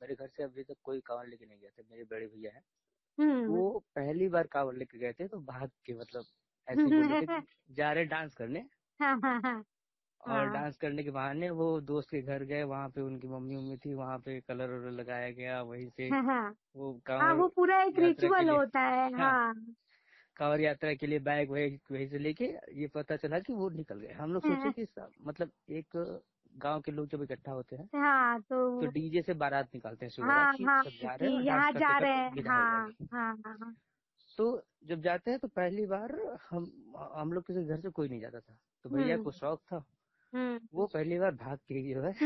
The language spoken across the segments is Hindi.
मेरे घर से अभी तक कोई कांवड़ लेके नहीं गया था। मेरे बड़े भैया हैं, हम्म। वो पहली बार कांवड़ लेके गए थे, तो भाग के मतलब ऐसे ही बोले थे कि जा रहे डांस करने। हाँ हाँ हाँ और हाँ डांस करने के बहाने वो दोस्त के घर गए, वहां पे उनकी मम्मी उम्मी थी, वहां पे कलर वलर लगाया गया, वहीं से हाँ हाँ वो हाँ, कांवड़ वो पूरा एक यात्रा के रिचुअल लिए, होता है। हाँ, हाँ। कांवड़ यात्रा के लिए बैग वही वहीं से लेके, ये पता चला कि वो निकल गए। हम लोग सोचे कि मतलब एक गांव के लोग जब इकट्ठा होते हैं हाँ तो तो डीजे से बारात निकालते हैं, शिव बारात, हाँ कि हाँ सब जा कि रहे हैं और डांस यहाँ करते जा रहे करते हैं। विदा हो हाँ जाएंगे। हाँ हाँ हाँ। तो जब जाते हैं तो पहली बार हम लोग किसी घर से कोई नहीं जाता था, तो भैया हम्म को शौक था, हम्म। वो पहली बार भाग के जो है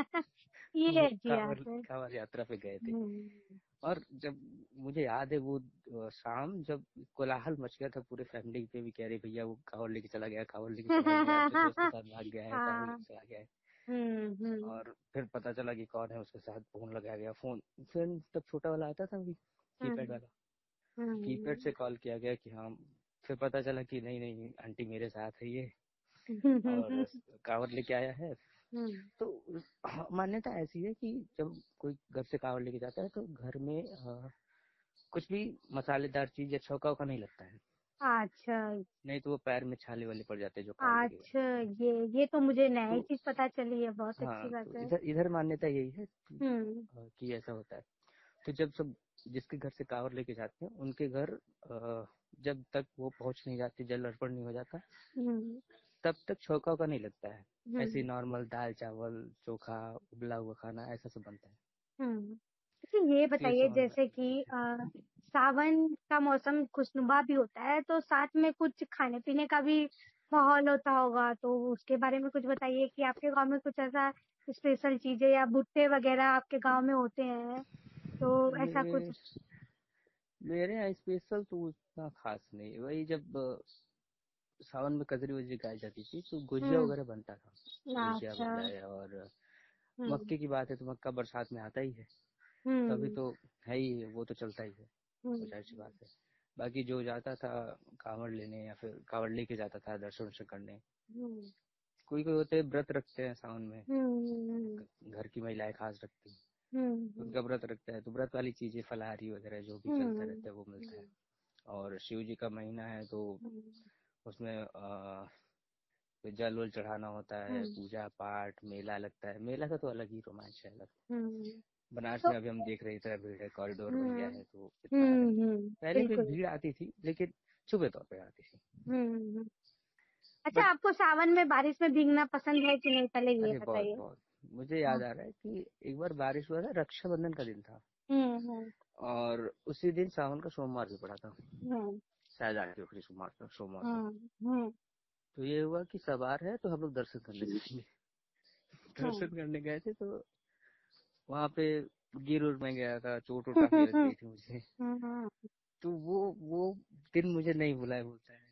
ये वो अच्छी कांवड़ बात है। कांवड़ यात्रा पे गए थे। हम्म। और जब मुझे याद है वो शाम जब कोलाहल मच गया था पूरे फैमिली पे भी, कह रहे भैया वो कांवड़ लेके चला गया, कांवड़ लेके चला गया, अपने दोस्त के साथ भाग गया है, कांवड़ हाँ। लेके चला गया है। हम्म। और फिर पता चला कि कौन है उसके साथ, फोन लगाया गया, फोन तब छोटा वाला आता था अभी, कीपैड हम्म वाला, कीपैड से हम्म कॉल किया गया कि हाँ। फिर पता चला कि नहीं नहीं आंटी मेरे साथ है ये, हम्म और कांवड़ लेके आया है। तो मान्यता ऐसी है कि जब कोई घर से कांवड़ लेके जाता है तो घर में कुछ भी मसालेदार चीज या छौंका वौका नहीं लगता है, अच्छा नहीं तो वो पैर में छाले वाले पड़ जाते हैं जो कांवड़ लेके अच्छा। गए। ये तो मुझे नई तो चीज पता चली है, बहुत अच्छी हाँ, बात तो है। इधर इधर मान्यता यही है हम्म कि ऐसा होता है। तो जब सब जिसके घर से कांवड़ लेके जाते हैं उनके घर जब तक वो पहुंच नहीं जाती, जल अर्पण नहीं हो जाता, हम्म तब तक छौंका वौका नहीं लगता है। ऐसे हम्म नॉर्मल दाल चावल चोखा उबला हुआ खाना ऐसा सब बनता है। हम्म। अच्छा ये तो ये बताइए, सब जैसे कि सावन का मौसम खुशनुमा भी होता है, तो साथ में कुछ खाने पीने का भी माहौल होता होगा, तो उसके बारे में कुछ बताइए कि आपके गांव में कुछ ऐसा स्पेशल चीजें या भुट्टे वगैरह आपके गांव में होते हैं, तो ऐसा मेरे कुछ। मेरे यहाँ स्पेशल तो उतना खास नहीं, वही जब सावन में कजरी वजरी गाई जाती थी तो गुजिया हम्म। वगैरह बनता था। गुजिया अच्छा। बन जाए, और हम्म मक्के की बात है तो मक्का बरसात में आता ही है, तो अभी हम्म तो है ही, वो तो चलता ही है, वो हम्म जाहिर सी बात है। बाकी जो जाता था कांवड़ लेने या फिर कांवड़ लेके जाता था दर्शन वर्शन करने, हम्म कोई कोई होते हैं व्रत रखते हैं सावन में, हम्म घर की महिलाएं खास रखती हैं, हम्म उनका व्रत रखता है तो व्रत वाली चीजें फलाहारी वगैरह जो भी चलता हम्म रहता है वो मिलता है। और शिव जी का महीना है तो उसमें जल उल चढ़ाना होता है, हम्म पूजा पाठ, मेला लगता है, मेला का तो अलग ही रोमांच है, अलग। हम्म। बनारस तो में अभी हम देख रहे थे भीड़ है, कॉरिडोर बन गया हम्म है तो इतना है नहीं। पहले भी बिल्कुल। भीड़ आती थी लेकिन छुपे तौर पे आती थी। हम्म। अच्छा, बट आपको सावन में बारिश में भीगना पसंद है कि नहीं, पहले ये अरे बहुत बताइए। बहुत, मुझे याद हाँ। आ रहा है कि एक बार बारिश हुआ था, रक्षाबंधन का दिन था, हम्म। और उसी दिन सावन का सोमवार भी पड़ा था, हम्म शायद आखिरी उखरी सोमवार था, सोमवार था। हम्म तो ये हुआ कि सवार है तो हम लोग दर्शन करने जाएंगे। हम्म दर्शन करने गए थे तो वहां पे गिर उर में गया था, चोट वोट काफी लग गई थी मुझे। हम्म तो वो दिन मुझे नहीं भुलाए बोलता है।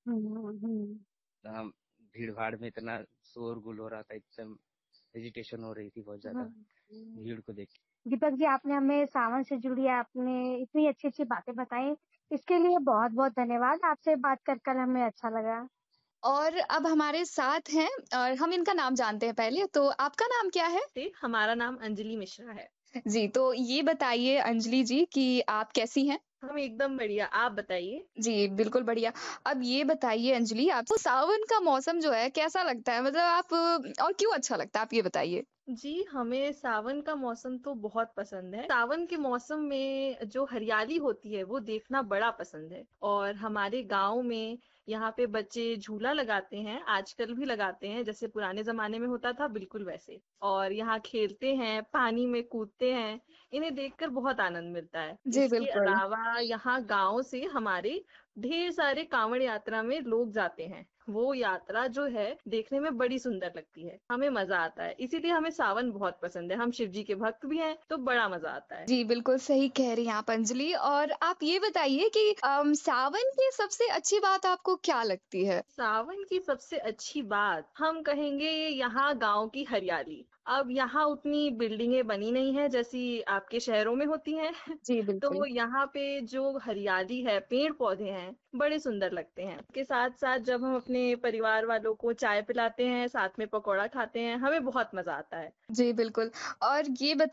हम्म हम भीड़ भाड़ में इतना शोरगुल हो रहा था, एकदम हेजिटेशन हो रही थी बहुत ज्यादा हम्म। भीड़ को देख के। दीपक जी, आपने हमें सावन से जुड़ी आपने इतनी अच्छी अच्छी बातें बताई, इसके लिए बहुत बहुत धन्यवाद। आपसे बात कर हमें अच्छा लगा। और अब हमारे साथ हैं और हम इनका नाम जानते हैं पहले। तो आपका नाम क्या है? हमारा नाम अंजलि मिश्रा है। जी, तो ये बताइए अंजलि जी कि आप कैसी हैं? हम एकदम बढ़िया, आप बताइए। जी, बिल्कुल बढ़िया। अब ये बताइए अंजलि, आपको सावन का मौसम जो है कैसा लगता है? मतलब आप और क्यों अच्छा लगता है? आप ये बताइए। जी, हमें सावन का मौसम तो बहुत पसंद है। सावन के मौसम में जो हरियाली होती है वो देखना बड़ा पसंद है। और हमारे गांव में यहाँ पे बच्चे झूला लगाते हैं, आजकल भी लगाते हैं, जैसे पुराने जमाने में होता था बिल्कुल वैसे। और यहाँ खेलते हैं, पानी में कूदते हैं, इन्हें देखकर बहुत आनंद मिलता है। जी, इसके बिल्कुल। अलावा यहाँ गांव से हमारे ढेर सारे कांवड़ यात्रा में लोग जाते हैं। वो यात्रा जो है देखने में बड़ी सुंदर लगती है, हमें मजा आता है, इसीलिए हमें सावन बहुत पसंद है। हम शिव जी के भक्त भी हैं तो बड़ा मजा आता है। जी, बिल्कुल सही कह रही हैं आप अंजलि। और आप ये बताइए कि सावन की सबसे अच्छी बात आपको क्या लगती है? सावन की सबसे अच्छी बात हम कहेंगे यहाँ गांव की हरियाली। अब यहाँ उतनी बिल्डिंगें बनी नहीं है जैसी आपके शहरों में होती हैं। जी, बिल्कुल। तो यहाँ पे जो हरियाली है, पेड़ पौधे हैं, बड़े सुंदर लगते हैं। इसके साथ साथ जब हम अपने परिवार वालों को चाय पिलाते हैं, साथ में पकौड़ा खाते हैं, हमें बहुत मजा आता है। जी, बिल्कुल। और ये